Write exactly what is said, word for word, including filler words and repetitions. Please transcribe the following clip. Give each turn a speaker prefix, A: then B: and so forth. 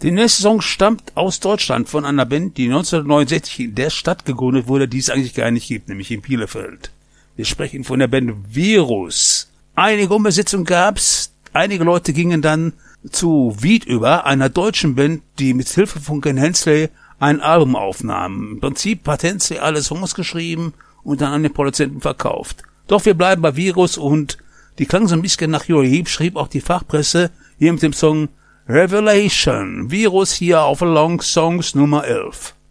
A: Der nächste Song stammt aus Deutschland von einer Band, die neunzehnhundertneunundsechzig in der Stadt gegründet wurde, die es eigentlich gar nicht gibt, nämlich in Bielefeld. Wir sprechen von der Band Virus. Einige Umbesetzungen gab's. Einige Leute gingen dann zu Wied über, einer deutschen Band, die mit Hilfe von Ken Hensley ein Album aufnahm. Im Prinzip hat Hensley alle Songs geschrieben und dann an den Produzenten verkauft. Doch wir bleiben bei Virus und die klang so ein bisschen nach Uriah Heep, schrieb auch die Fachpresse hier mit dem Song Revelation. Virus hier auf Long Songs Nummer elf.